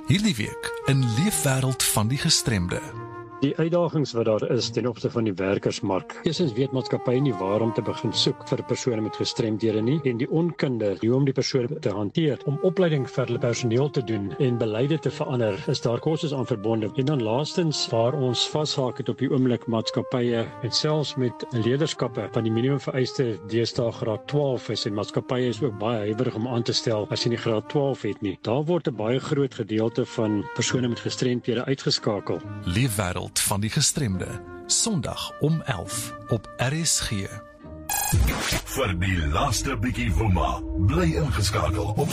Hierdie week in Leefwêreld van die Gestremde. Die uitdagings wat daar is ten opsigte van die werkersmark. Eerstens weet maatskappye nie waar om te begin soek vir persone met gestremdhede nie en die onkunde hoe om die persone te hanteer, om opleiding vir hulle personeel te doen en beleide te verander, is daar kostes aan verbonde. En dan laastens waar ons vashaak het op die oomblik maatskappye en selfs met leierskappe van die minimum vereiste deesdae graad 12 is en maatskappye is ook baie huiwerig om aan te stel as jy nie graad 12 het nie. Daar word 'n baie groot gedeelte van persone met gestremdhede uitgeskakel. Leefwêreld van die Gestremde, Sondag om 11 op RSG. Vir die laaste bietjie woema, bly ingeskakel op